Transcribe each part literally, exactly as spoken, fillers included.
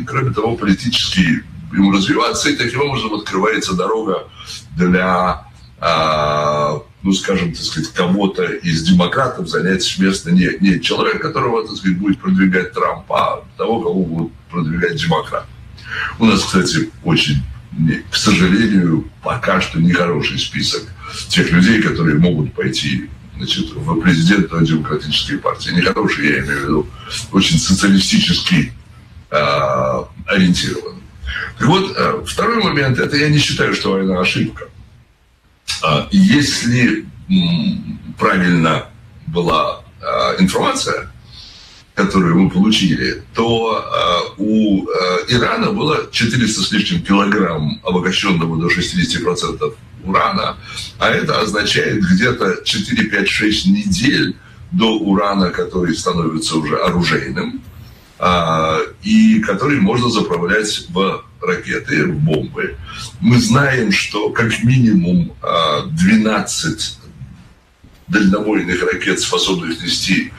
кроме того, политически ему развиваться, и таким образом открывается дорога для, а, ну, скажем, так сказать, кого-то из демократов занять место не, не человека, которого, так сказать, будет продвигать Трамп, а того, кого будут продвигать демократы. У нас, кстати, очень, к сожалению, пока что нехороший список тех людей, которые могут пойти, значит, в президенты демократической партии. Нехороший, я имею в виду, очень социалистически э, ориентирован. Так вот, э, второй момент, это я не считаю, что война ошибка. Э, если м, правильно была э, информация, которую мы получили, то э, у э, Ирана было четыреста с лишним килограмм обогащенного до шестьдесят процентов урана, а это означает где-то четыре, пять, шесть недель до урана, который становится уже оружейным, э, и который можно заправлять в ракеты, в бомбы. Мы знаем, что как минимум э, двенадцать дальнобойных ракет, способных нести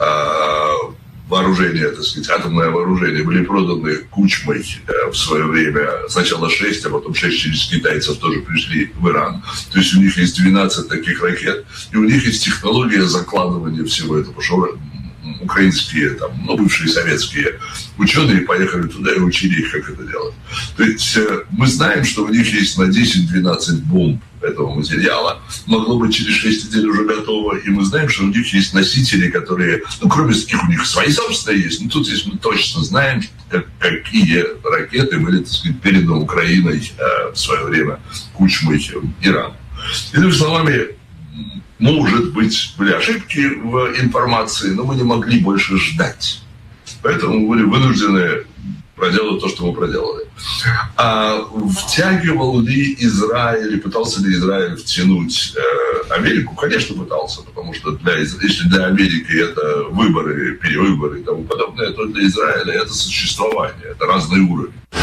э, вооружение, так сказать, атомное вооружение, были проданы Кучмой э, в свое время. Сначала шесть, а потом шесть через китайцев тоже пришли в Иран. То есть у них есть двенадцать таких ракет, и у них есть технология закладывания всего этого, что украинские, там, ну, бывшие советские ученые поехали туда и учили их, как это делать. То есть э, мы знаем, что у них есть на десять-двенадцать бомб этого материала, могло быть через шесть недель уже готово, и мы знаем, что у них есть носители, которые, ну, кроме таких, у них свои собственные есть, но тут здесь мы точно знаем, как, какие ракеты были, так сказать, переданы Украиной э, в свое время Кучмой Ирану. Иными словами, может быть, были ошибки в информации, но мы не могли больше ждать. Поэтому мы были вынуждены проделать то, что мы проделали. А втягивал ли Израиль, и пытался ли Израиль втянуть э, Америку? Конечно, пытался, потому что для, если для Америки это выборы, перевыборы и тому подобное, то для Израиля это существование, это разный уровень.